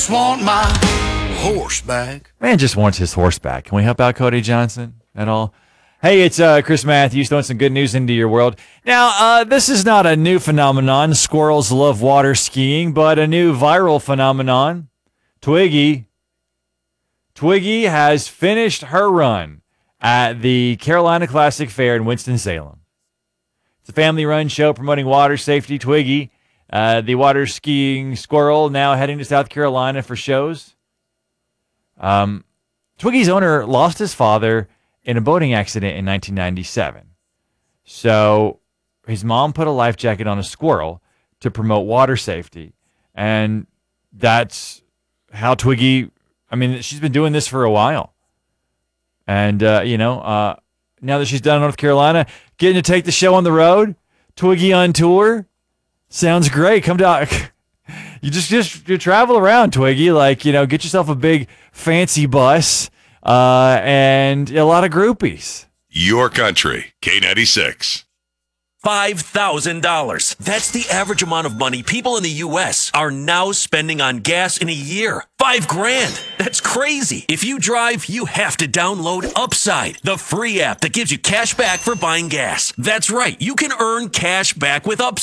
just want my horse back. Man just wants his horse back. Can we help out Cody Johnson at all? Hey, it's Chris Matthews throwing some good news into your world. Now, this is not a new phenomenon. Squirrels love water skiing, but a new viral phenomenon. Twiggy has finished her run at the Carolina Classic Fair in Winston-Salem. It's a family-run show promoting water safety. Twiggy, the water skiing squirrel, now heading to South Carolina for shows. Twiggy's owner lost his father in a boating accident in 1997. So his mom put a life jacket on a squirrel to promote water safety. And that's how Twiggy, she's been doing this for a while. And, now that she's done in North Carolina, getting to take the show on the road, Twiggy on tour, sounds great. Come down. You you travel around, Twiggy, get yourself a big fancy bus and a lot of groupies. Your country, K96. $5,000. That's the average amount of money people in the U.S. are now spending on gas in a year. $5,000. That's crazy. If you drive, you have to download Upside, the free app that gives you cash back for buying gas. That's right. You can earn cash back with Upside.